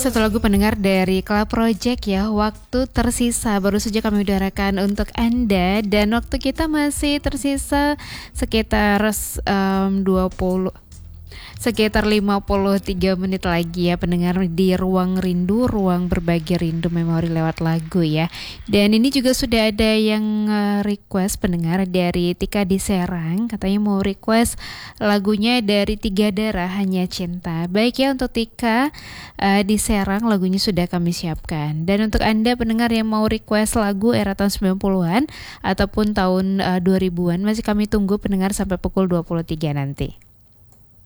Satu lagu pendengar dari Club Project ya, Waktu Tersisa baru saja kami udarakan untuk Anda, dan waktu kita masih tersisa sekitar 20 sekitar 53 menit lagi ya pendengar di Ruang Rindu, ruang berbagi rindu memori lewat lagu ya. Dan ini juga sudah ada yang request pendengar dari Tika di Serang, katanya mau request lagunya dari Tiga Darah, Hanya Cinta. Baik ya, untuk Tika di Serang lagunya sudah kami siapkan. Dan untuk Anda pendengar yang mau request lagu era tahun 90-an ataupun tahun 2000-an, masih kami tunggu pendengar sampai pukul 23 nanti.